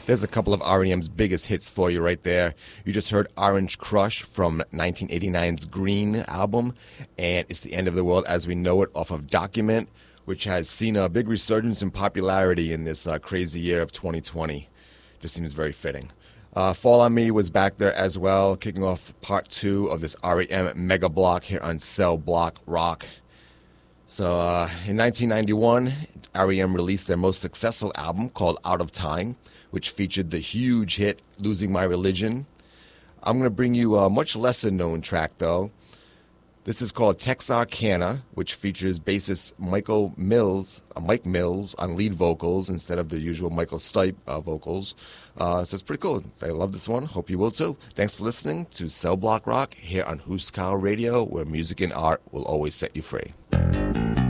There's a couple of REM's biggest hits for you right there. You just heard Orange Crush from 1989's Green album, and It's the End of the World as We Know It off of Document, which has seen a big resurgence in popularity in this crazy year of 2020. Just seems very fitting. Fall on Me was back there as well, kicking off part 2 of this REM mega block here on Cell Block Rock. So in 1991, REM released their most successful album called Out of Time, which featured the huge hit Losing My Religion. I'm going to bring you a much lesser known track though. This is called Texarkana, which features bassist Mike Mills on lead vocals instead of the usual Michael Stipe vocals. So it's pretty cool. I love this one. Hope you will too. Thanks for listening to Cell Block Rock here on Huskar Radio, where music and art will always set you free.